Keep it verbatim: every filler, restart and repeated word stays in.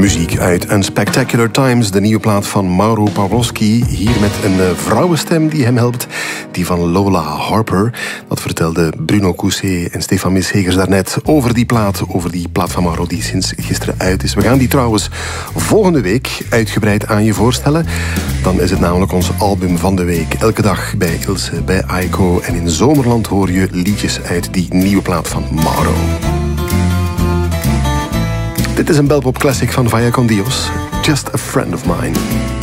Muziek uit Unspectacular Times, de nieuwe plaat van Mauro Pawlowski. Hier met een vrouwenstem die hem helpt, die van Lola Harper. Dat vertelde Bruno Cousset en Stefan Mishegers daarnet over die plaat, over die plaat van Mauro die sinds gisteren uit is. We gaan die trouwens volgende week uitgebreid aan je voorstellen. Dan is het namelijk ons album van de week. Elke dag bij Ilse, bij Aiko. En in Zomerland hoor je liedjes uit die nieuwe plaat van Mauro. Dit is een Belpop classic van Vaya con Dios. Just a Friend of Mine.